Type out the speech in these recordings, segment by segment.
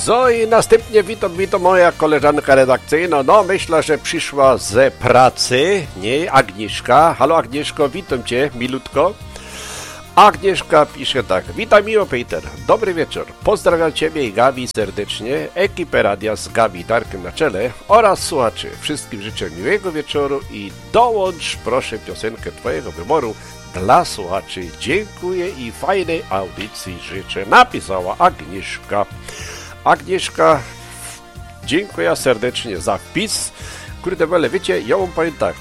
No i następnie witam moja koleżanka redakcyjna. No myślę, że przyszła ze pracy, nie? Agnieszka. Halo Agnieszko, witam cię milutko. Agnieszka pisze tak. Witam miło Peter, dobry wieczór. Pozdrawiam ciebie i Gabi serdecznie, ekipę radia z Gabi i Darkiem na czele oraz słuchaczy. Wszystkim życzę miłego wieczoru i dołącz proszę piosenkę twojego wyboru dla słuchaczy. Dziękuję i fajnej audycji życzę. Napisała Agnieszka. Agnieszka, dziękuję serdecznie za wpis. Kurde bele, wiecie, ja wam powiem tak.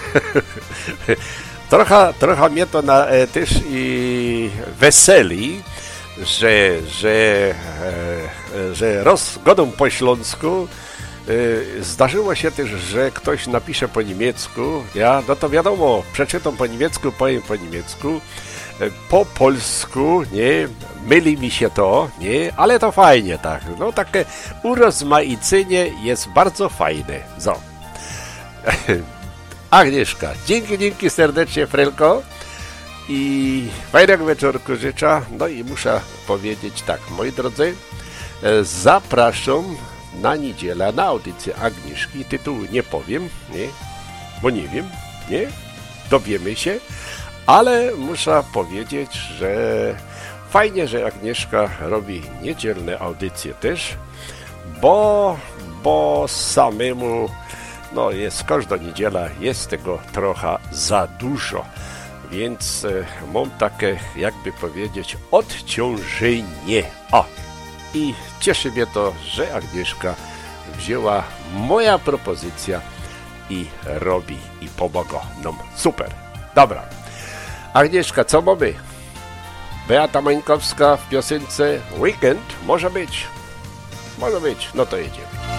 Trochę mnie to też i weseli, że rozgodą po śląsku zdarzyło się też, że ktoś napisze po niemiecku, ja, no to wiadomo, przeczytam po niemiecku, powiem po niemiecku, po polsku, nie, myli mi się to, nie, ale to fajnie, tak, no takie urozmaicenie jest bardzo fajne, so. Agnieszka, dzięki serdecznie, Frelko, i fajnego wieczorku życzę. No i muszę powiedzieć tak, moi drodzy, zapraszam na niedzielę na audycję Agnieszki. Tytułu nie powiem, nie, bo nie wiem, nie, dowiemy się, ale muszę powiedzieć, że fajnie, że Agnieszka robi niedzielne audycje też, bo samemu no jest każda niedziela, jest tego trochę za dużo, więc mam takie, jakby powiedzieć, odciążenie. O! I cieszy mnie to, że Agnieszka wzięła moja propozycja i robi i pomaga nam. Super! Dobra. Agnieszka, co mamy? Beata Mańkowska w piosence Weekend? Może być. No to jedziemy.